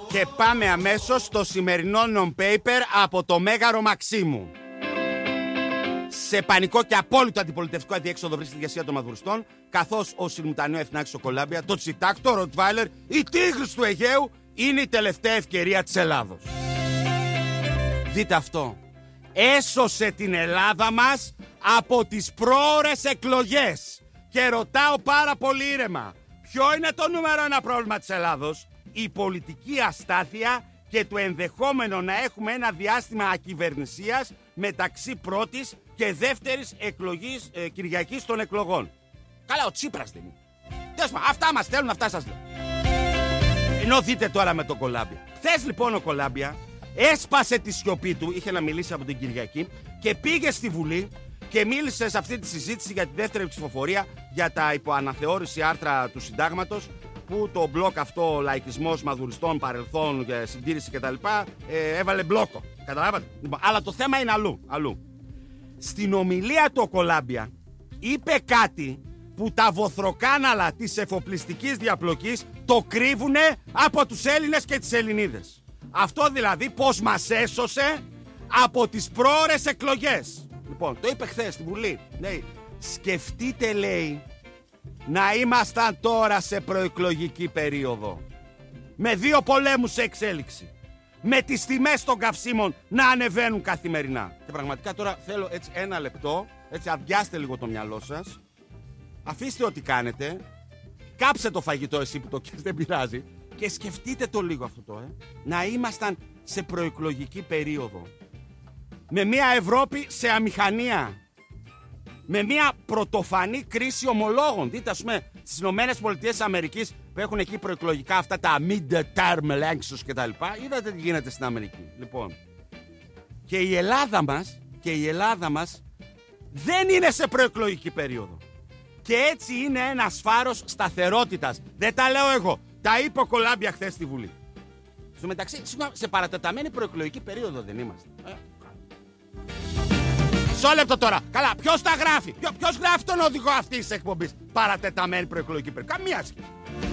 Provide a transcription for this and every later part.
Και πάμε αμέσως στο σημερινό non-paper από το Μέγαρο Μαξίμου. Σε πανικό και απόλυτο αντιπολιτευτικό αδιέξοδο βρίσκεται η ηγεσία των μαδουριστών, καθώς ο Σιμουτανιό Εθνάκης στο Κολάμπια, το Τσιτάκ, το Ροτβάιλερ, η Τίγρης του Αιγαίου είναι η τελευταία ευκαιρία της Ελλάδος. Δείτε αυτό. Έσωσε την Ελλάδα μας από τις πρόωρες εκλογές. Και ρωτάω πάρα πολύ ήρεμα, ποιο είναι το νούμερο ένα πρόβλημα της Ελλάδος? Η πολιτική αστάθεια και το ενδεχόμενο να έχουμε ένα διάστημα ακυβερνησίας μεταξύ πρώτης και δεύτερης εκλογής, Κυριακής των εκλογών. Καλά, ο Τσίπρας δεν είναι. Αυτά μας θέλουν, αυτά σας λέω. Ενώ δείτε τώρα με τον Κολάμπια. Χθες λοιπόν ο Κολάμπια έσπασε τη σιωπή του, είχε να μιλήσει από την Κυριακή και πήγε στη Βουλή και μίλησε σε αυτή τη συζήτηση για τη δεύτερη ψηφοφορία για τα υποαναθεώρηση άρθρα του συντάγματος, που το μπλοκ αυτό, λαϊκισμός, μαδουριστών, παρελθόν, συντήρηση κτλ. Έβαλε μπλόκο. Καταλάβατε. Αλλά το θέμα είναι αλλού. Στην ομιλία του ο Κολάμπια είπε κάτι που τα βοθροκάναλα της εφοπλιστικής διαπλοκής το κρύβουνε από τους Έλληνες και τις Ελληνίδες. Αυτό δηλαδή πως μας έσωσε από τις πρόωρες εκλογές. Λοιπόν, το είπε χθες στη Βουλή. Λέει, σκεφτείτε, λέει, να ήμασταν τώρα σε προεκλογική περίοδο, με 2 πολέμους σε εξέλιξη, με τις τιμές των καυσίμων να ανεβαίνουν καθημερινά. Και πραγματικά τώρα θέλω έτσι 1 λεπτό, έτσι αδειάστε λίγο το μυαλό σας, αφήστε ό,τι κάνετε, κάψε το φαγητό εσύ που το καίς, δεν πειράζει, και σκεφτείτε το λίγο αυτό να ήμασταν σε προεκλογική περίοδο, με μια Ευρώπη σε αμηχανία, με μια πρωτοφανή κρίση ομολόγων. Δείτε, ας πούμε, στις ΗΠΑ που έχουν εκεί προεκλογικά αυτά τα mid-term elections και τα λοιπά, είδατε τι γίνεται στην Αμερική. Λοιπόν, και η Ελλάδα μας δεν είναι σε προεκλογική περίοδο. Και έτσι είναι ένας φάρος σταθερότητας. Δεν τα λέω εγώ, τα είπε ο Κολάμπια χθες στη Βουλή. Στο μεταξύ, σε παρατεταμένη προεκλογική περίοδο δεν είμαστε. Μισό λεπτό τώρα. Καλά, ποιος τα γράφει? Ποιος γράφει τον οδηγό αυτής της εκπομπής? Παρατεταμένη προεκλογική περίοδο. Καμία σχέση.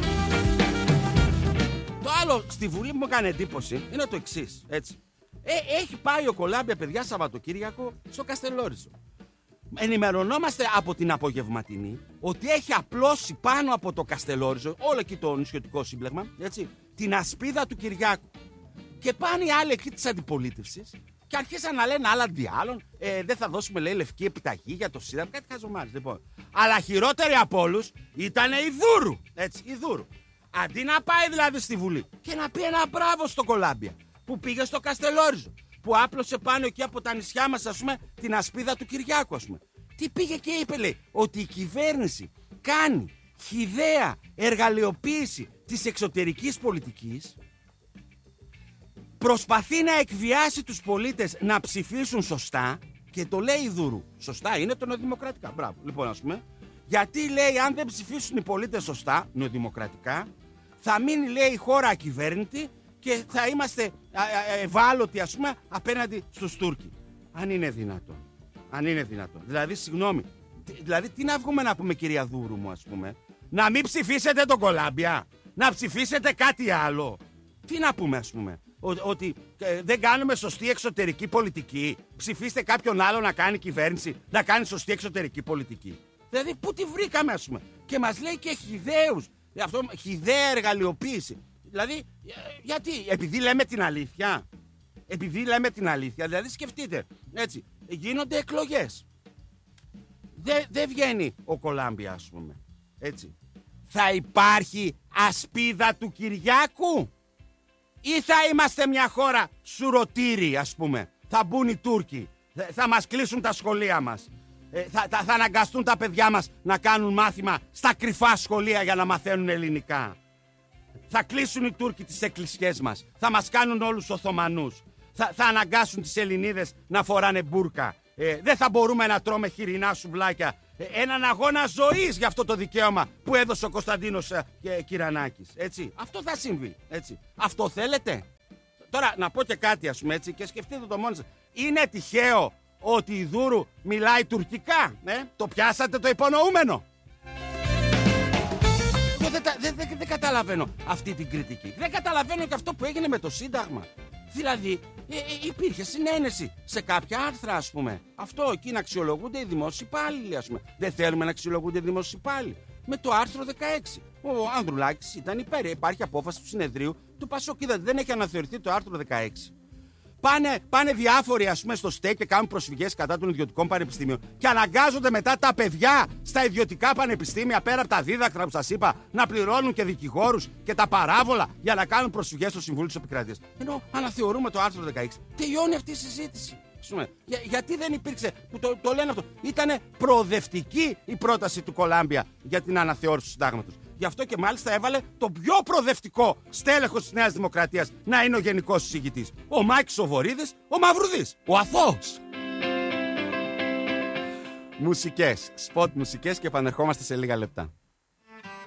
Το άλλο στη Βουλή που μου έκανε εντύπωση είναι το εξής. Έτσι. Έχει πάει ο Κολάμπια, παιδιά, Σαββατοκύριακο στο Καστελόριζο. Ενημερωνόμαστε από την απογευματινή ότι έχει απλώσει πάνω από το Καστελόριζο, όλο εκεί το νησιωτικό σύμπλεγμα, έτσι, την ασπίδα του Κυριάκου. Και πάνε οι άλλοι εκεί της αντιπολίτευσης και αρχίσαν να λένε άλλα αντί άλλων. Δεν θα δώσουμε, λέει, λευκή επιταγή για το Σύνταγμα. Κάτι χαζομάρες, λοιπόν. Αλλά χειρότερη από όλους ήταν η Δούρου. Έτσι, η Δούρου. Αντί να πάει δηλαδή στη Βουλή και να πει ένα μπράβο στο Κολάμπια που πήγε στο Καστελόριζο, που άπλωσε πάνω εκεί από τα νησιά μας, ας πούμε, την ασπίδα του Κυριάκου, ας πούμε. Τι πήγε και είπε, λέει, ότι η κυβέρνηση κάνει χυδαία εργαλειοποίηση της εξωτερικής πολιτικής, προσπαθεί να εκβιάσει τους πολίτες να ψηφίσουν σωστά, και το λέει η Δούρου. Σωστά είναι το νεοδημοκρατικά. Μπράβο. Λοιπόν, ας πούμε, γιατί λέει, αν δεν ψηφίσουν οι πολίτες σωστά, νεοδημοκρατικά, θα μείνει, λέει, η χώρα ακυβέρνητη και θα είμαστε ευάλωτοι, ας πούμε, απέναντι στους Τούρκοι. Αν είναι δυνατόν. Αν είναι δυνατόν. Δηλαδή, συγγνώμη. Δηλαδή, τι να βγούμε να πούμε, κυρία Δούρου μου, ας πούμε? Να μην ψηφίσετε τον Κολάμπια? Να ψηφίσετε κάτι άλλο? Τι να πούμε, ας πούμε? Ότι δεν κάνουμε σωστή εξωτερική πολιτική? Ψηφίστε κάποιον άλλο να κάνει κυβέρνηση, να κάνει σωστή εξωτερική πολιτική. Δηλαδή, πού τη βρήκαμε, ας πούμε? Και μας λέει και χυδαίους. Αυτό, χυδαία εργαλειοποίηση. Δηλαδή, γιατί? Επειδή λέμε την αλήθεια. Δηλαδή, σκεφτείτε, έτσι, γίνονται εκλογές. Δεν βγαίνει ο Κολάμπια, ας πούμε. Έτσι. Θα υπάρχει ασπίδα του Κυριάκου? Ή θα είμαστε μια χώρα σουρωτήρι, ας πούμε? Θα μπουν οι Τούρκοι, θα μας κλείσουν τα σχολεία μας, θα αναγκαστούν τα παιδιά μας να κάνουν μάθημα στα κρυφά σχολεία για να μαθαίνουν ελληνικά. Θα κλείσουν οι Τούρκοι τις εκκλησιές μας, θα μας κάνουν όλους Οθωμανούς, θα αναγκάσουν τις Ελληνίδες να φοράνε μπουρκα. Δεν θα μπορούμε να τρώμε χοιρινά σουβλάκια. Έναν αγώνα ζωής για αυτό το δικαίωμα που έδωσε ο Κωνσταντίνος Κυρανάκης. Έτσι. Αυτό θα συμβεί. Έτσι. Αυτό θέλετε? Τώρα να πω και κάτι, ας πούμε, έτσι, και σκεφτείτε το μόνοι σας. Είναι τυχαίο ότι η Δούρου μιλάει τουρκικά? Το πιάσατε το υπονοούμενο? Εγώ δεν καταλαβαίνω αυτή την κριτική. Δεν καταλαβαίνω και αυτό που έγινε με το Σύνταγμα. Δηλαδή, υπήρχε συνένεση σε κάποια άρθρα, ας πούμε. Αυτό εκεί να αξιολογούνται οι δημόσιοι υπάλληλοι, ας πούμε. Δεν θέλουμε να αξιολογούνται οι δημόσιοι υπάλληλοι. Με το άρθρο 16. Ο Ανδρουλάκης ήταν υπέρ. Υπάρχει απόφαση του συνεδρίου του Πασόκ. Δεν έχει αναθεωρηθεί το άρθρο 16. Πάνε διάφοροι, ας πούμε, στο ΣΤΕ και κάνουν προσφυγές κατά των ιδιωτικών πανεπιστήμιων και αναγκάζονται μετά τα παιδιά στα ιδιωτικά πανεπιστήμια, πέρα από τα δίδακτρα που σας είπα, να πληρώνουν και δικηγόρους και τα παράβολα για να κάνουν προσφυγές στο Συμβούλιο της Επικρατείας. Ενώ αναθεωρούμε το άρθρο 16. Τελειώνει αυτή η συζήτηση. Γιατί δεν υπήρξε, που το λένε αυτό, ήταν προοδευτική η πρόταση του Κολάμπια για την αναθεώρηση του συντάγματος. Γι' αυτό και μάλιστα έβαλε το πιο προοδευτικό στέλεχος της Νέας Δημοκρατίας να είναι ο γενικός εισηγητής. Ο Μάκης ο Βορίδης, ο Μαυρουδής, ο αθώος. Μουσικές, σποτ μουσικές και επανερχόμαστε σε λίγα λεπτά.